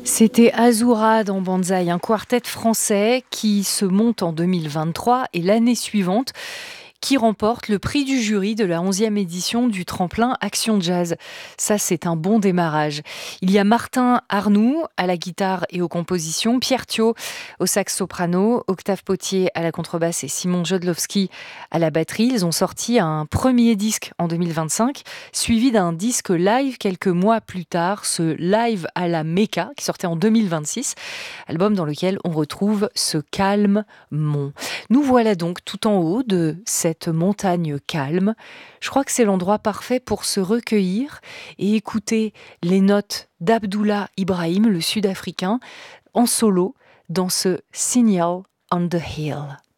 C'était Azura dans Banzai, un quartet français qui se monte en 2023 et l'année suivante qui remporte le prix du jury de la 11e édition du tremplin Action Jazz. Ça, c'est un bon démarrage. Il y a Martin Arnoux à la guitare et aux compositions, Pierre Thiaud au sax soprano, Octave Potier à la contrebasse et Simon Jodlowski à la batterie. Ils ont sorti un premier disque en 2025, suivi d'un disque live quelques mois plus tard, ce Live à la Mecca, qui sortait en 2026, album dans lequel on retrouve ce calme mont. Nous voilà donc tout en haut de cette montagne calme. Je crois que c'est l'endroit parfait pour se recueillir et écouter les notes d'Abdullah Ibrahim, le Sud-Africain, en solo dans ce Signal on the Hill.